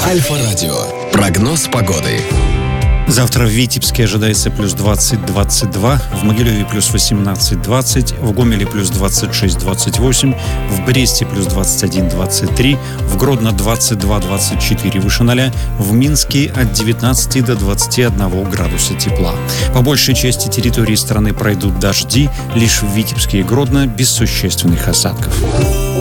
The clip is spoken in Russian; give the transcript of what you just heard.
Альфа-радио. Прогноз погоды. Завтра в Витебске ожидается плюс 20-22, в Могилеве плюс 18-20, в Гомеле плюс 26-28, в Бресте плюс 21-23, в Гродно 22-24 выше 0, в Минске от 19 до 21 градуса тепла. По большей части территории страны пройдут дожди, лишь в Витебске и Гродно без существенных осадков.